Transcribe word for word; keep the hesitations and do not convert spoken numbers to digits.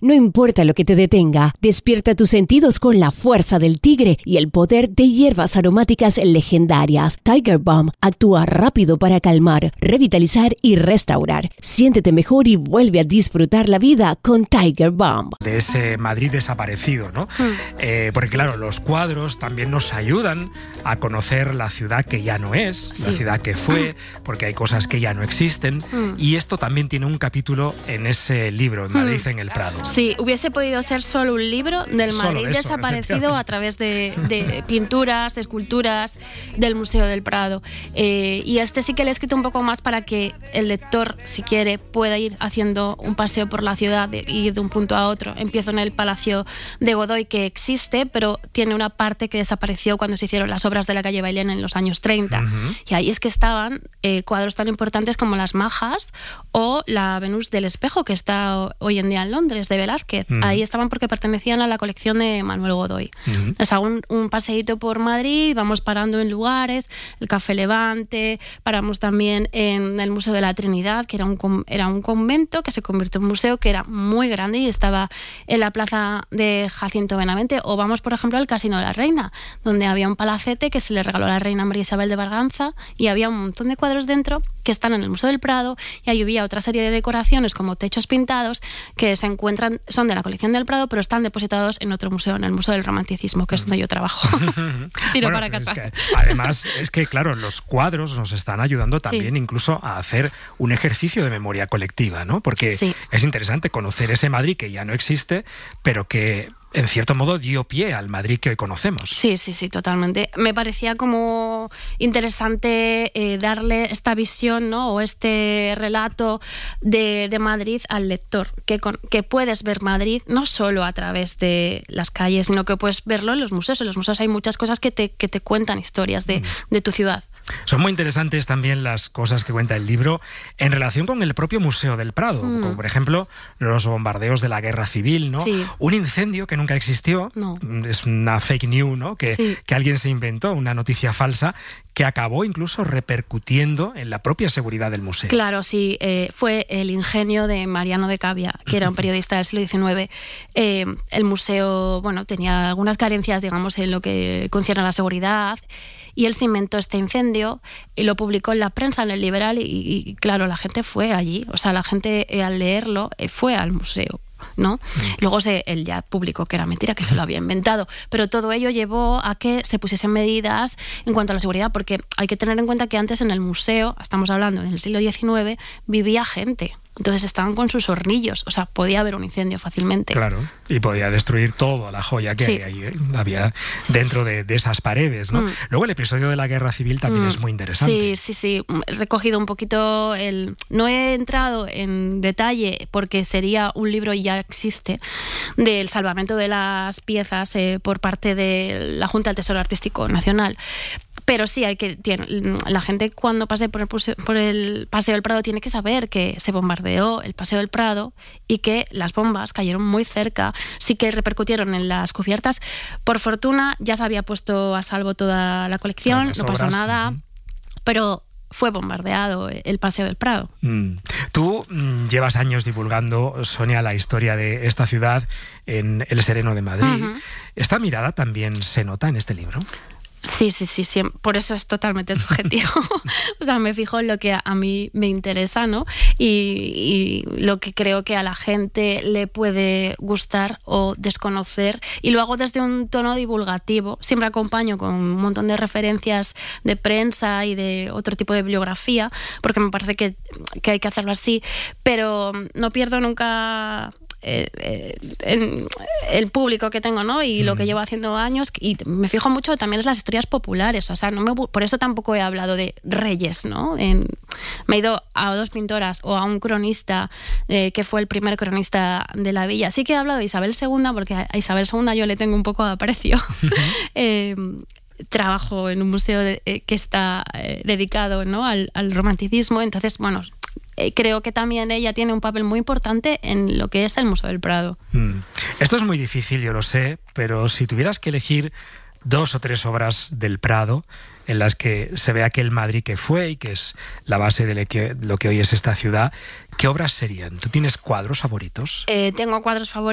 No importa lo que te detenga, despierta tus sentidos con la fuerza del tigre y el poder de hierbas aromáticas legendarias. Tiger Balm actúa rápido para calmar, revitalizar y restaurar. Siéntete mejor y vuelve a disfrutar la vida con Tiger Balm. De ese Madrid desaparecido, ¿no? Mm. Eh, porque claro, los cuadros también nos ayudan a conocer la ciudad que ya no es, sí. la ciudad que fue, porque hay cosas que ya no existen. Mm. Y esto también tiene un capítulo en ese libro, en Madrid mm. en el Prado. Sí, hubiese podido ser solo un libro del Madrid eso, desaparecido a través de, de pinturas, esculturas del Museo del Prado. Eh, y este sí que le he escrito un poco más para que el lector, si quiere, pueda ir haciendo un paseo por la ciudad e ir de un punto a otro. Empiezo en el Palacio de Godoy, que existe, pero tiene una parte que desapareció cuando se hicieron las obras de la calle Bailén en los años treinta. Uh-huh. Y ahí es que estaban eh, cuadros tan importantes como las Majas o la Venus del Espejo, que está hoy en día en Londres, de Velázquez. Uh-huh. Ahí estaban porque pertenecían a la colección de Manuel Godoy. Uh-huh. O sea, un, un paseíto por Madrid, vamos parando en lugares, el Café Levante, paramos también en el Museo de la Trinidad, que era un, era un convento que se convirtió en museo, que era muy grande y estaba en la plaza de Jacinto Benavente. O vamos, por ejemplo, al Casino de la Reina, donde había un palacete que se le regaló a la reina María Isabel de Braganza y había un montón de cuadros dentro que están en el Museo del Prado, y ahí había otra serie de decoraciones como techos pintados que se encuentran, son de la colección del Prado, pero están depositados en otro museo, en el Museo del Romanticismo, que es donde yo trabajo. Tiro bueno, para casa. Es que, además, es que claro, los cuadros nos están ayudando también sí. incluso a hacer un ejercicio de memoria colectiva, ¿no? Porque sí. es interesante conocer ese Madrid que ya no existe, pero que en cierto modo dio pie al Madrid que hoy conocemos. Sí, sí, sí, totalmente. Me parecía como interesante eh, darle esta visión, ¿no? O este relato de, de Madrid al lector, que, con, que puedes ver Madrid no solo a través de las calles, sino que puedes verlo en los museos. En los museos hay muchas cosas que te, que te cuentan historias de, mm. de tu ciudad. Son muy interesantes también las cosas que cuenta el libro en relación con el propio Museo del Prado, mm. como por ejemplo los bombardeos de la Guerra Civil, ¿no? Sí. Un incendio que nunca existió, no. es una fake news, ¿no? Que, sí. que alguien se inventó, una noticia falsa que acabó incluso repercutiendo en la propia seguridad del museo. Claro, sí, eh, fue el ingenio de Mariano de Cavia, que era un periodista del siglo diecinueve. Eh, el museo, bueno, tenía algunas carencias, digamos, en lo que concierne a la seguridad, y él se inventó este incendio y lo publicó en la prensa, en el Liberal, y, y claro, la gente fue allí. O sea, la gente eh, al leerlo eh, fue al museo, ¿no? Mm. Luego se, él ya publicó que era mentira, que se lo había inventado, pero todo ello llevó a que se pusiesen medidas en cuanto a la seguridad, porque hay que tener en cuenta que antes en el museo, estamos hablando en el siglo diecinueve, vivía gente. Entonces estaban con sus hornillos, o sea, podía haber un incendio fácilmente. Claro, y podía destruir toda la joya que sí. hay, ahí, había dentro de, de esas paredes, ¿no? Mm. Luego el episodio de la Guerra Civil también mm. es muy interesante. Sí, sí, sí. He recogido un poquito el... No he entrado en detalle porque sería un libro y ya existe, del salvamento de las piezas eh, por parte de la Junta del Tesoro Artístico Nacional. Pero sí, hay que tiene, la gente cuando pase por el, por el Paseo del Prado tiene que saber que se bombardeó el Paseo del Prado y que las bombas cayeron muy cerca, sí que repercutieron en las cubiertas. Por fortuna ya se había puesto a salvo toda la colección, no pasó nada, uh-huh. pero fue bombardeado el Paseo del Prado. Mm. Tú mm, llevas años divulgando, Sonia, la historia de esta ciudad en El Sereno de Madrid. Uh-huh. ¿Esta mirada también se nota en este libro? Sí, sí, sí, sí, por eso es totalmente subjetivo. O sea, me fijo en lo que a mí me interesa, ¿no? Y, y lo que creo que a la gente le puede gustar o desconocer. Y lo hago desde un tono divulgativo. Siempre acompaño con un montón de referencias de prensa y de otro tipo de bibliografía, porque me parece que, que hay que hacerlo así. Pero no pierdo nunca... Eh, eh, en el público que tengo, ¿no? Y mm. lo que llevo haciendo años, y me fijo mucho también en las historias populares, o sea, no me, por eso tampoco he hablado de reyes, ¿no? En, me he ido a dos pintoras o a un cronista eh, que fue el primer cronista de la villa. Sí que he hablado de Isabel segunda, porque a Isabel segunda yo le tengo un poco de aprecio. eh, trabajo en un museo de, eh, que está eh, dedicado, ¿no? al, al romanticismo, entonces, bueno... Creo que también ella tiene un papel muy importante en lo que es el Museo del Prado. Mm. Esto es muy difícil, yo lo sé, pero si tuvieras que elegir dos o tres obras del Prado en las que se ve aquel Madrid que fue y que es la base de lo que, lo que hoy es esta ciudad, ¿qué obras serían? ¿Tú tienes cuadros favoritos? Eh, tengo cuadros favoritos.